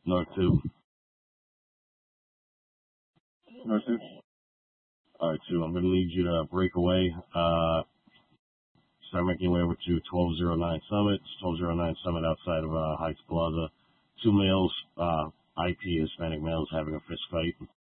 North 2. North 2. All right, 2. I'm going to need you to break away. Start making your way over to 1209 Summit. 1209 Summit outside of Heights Plaza. 2 males, IP Hispanic males having a fist fight.